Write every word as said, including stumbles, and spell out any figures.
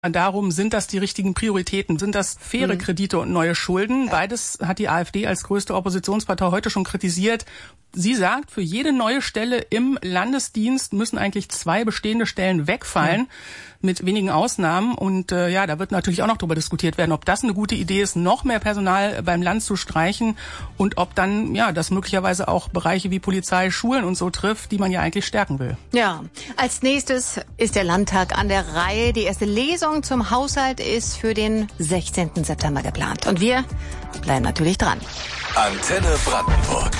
Darum, sind das die richtigen Prioritäten? Sind das faire Kredite und neue Schulden? Beides hat die AfD als größte Oppositionspartei heute schon kritisiert. Sie sagt, für jede neue Stelle im Landesdienst müssen eigentlich zwei bestehende Stellen wegfallen, mit wenigen Ausnahmen. Und äh, ja, da wird natürlich auch noch darüber diskutiert werden, ob das eine gute Idee ist, noch mehr Personal beim Land zu streichen und ob dann ja das möglicherweise auch Bereiche wie Polizei, Schulen und so trifft, die man ja eigentlich stärken will. Ja, als nächstes ist der Landtag an der Reihe. Die erste Lesung zum Haushalt ist für den sechzehnten September geplant. Und wir bleiben natürlich dran. Antenne Brandenburg.